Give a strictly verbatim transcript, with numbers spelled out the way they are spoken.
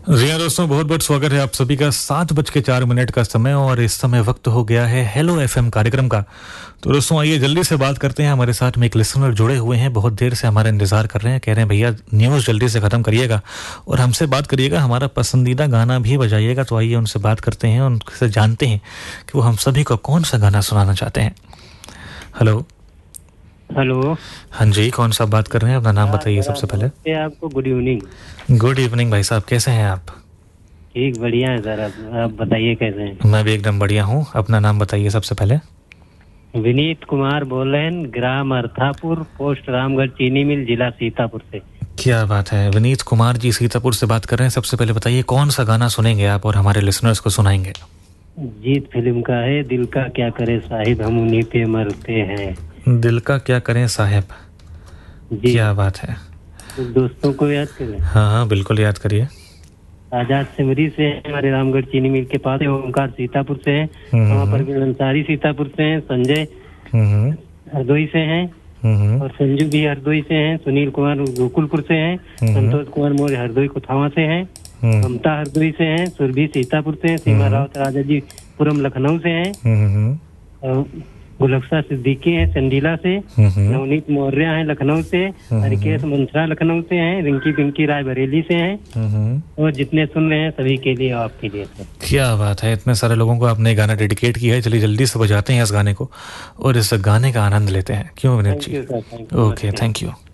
जी हाँ दोस्तों, बहुत बहुत स्वागत है आप सभी का। सात बज के चार मिनट का समय और इस समय वक्त हो गया है हेलो एफएम कार्यक्रम का। तो दोस्तों आइए जल्दी से बात करते हैं। हमारे साथ में एक लिसनर जुड़े हुए हैं, बहुत देर से हमारा इंतजार कर रहे हैं, कह रहे हैं भैया न्यूज़ जल्दी से ख़त्म करिएगा और हमसे बात करिएगा, हमारा पसंदीदा गाना भी बजाइएगा। तो आइए उनसे बात करते हैं, उनसे जानते हैं कि वो हम सभी को कौन सा गाना सुनाना चाहते हैं। Hello hello. हाँ जी, कौन सा बात कर रहे हैं? अपना नाम बताइए सबसे पहले। आपको गुड इवनिंग। गुड इवनिंग भाई साहब, कैसे हैं आप? ठीक, बढ़िया है सर। आप, आप बताइए कैसे हैं? मैं भी एकदम बढ़िया हूँ। अपना नाम बताइए सबसे पहले। विनीत कुमार बोल रहे हैं, ग्राम अर्थापुर, पोस्ट रामगढ़, चीनी मिल, जिला सीतापुर से। क्या बात है, विनीत कुमार जी सीतापुर से बात कर रहे हैं। सबसे पहले बताइए कौन सा गाना सुनेंगे आप और हमारे लिसनर्स को सुनाएंगे? जीत फिल्म का है, दिल का क्या करे साहिब, हम उन्हीं पे मरते हैं। दिल का क्या करें साहेब, क्या बात है। तो दोस्तों को याद करें। हाँ हाँ बिल्कुल याद करिए। आजाद सिमरी से है, हमारे रामगढ़ चीनी मिल के पास है। ओमकार सीतापुर से है, वहाँ पर अंसारी सीतापुर से है, संजय हरदोई से हैं और संजू भी हरदोई से हैं, सुनील कुमार गोकुलपुर से हैं, संतोष कुमार मौर्य हरदोई कुथावा से हैं, ममता हरदोई से हैं, सुरभि सीतापुर से हैं, सीमा रावत राजा जी पुरम लखनऊ से हैं, गुलक्सा सिद्दीकी हैं चंडीला से, नवनीत मौर्य हैं लखनऊ से, हरिकेश मंसरा लखनऊ से हैं, रिंकी पिंकी राय बरेली से हैं और जितने सुन रहे हैं सभी के लिए आपके लिए। क्या बात है, इतने सारे लोगों को आपने गाना डेडिकेट किया है। चलिए जल्दी से बजाते हैं इस गाने को और इस गाने का आनंद लेते हैं। क्यों विनीत जी? Okay, thank you.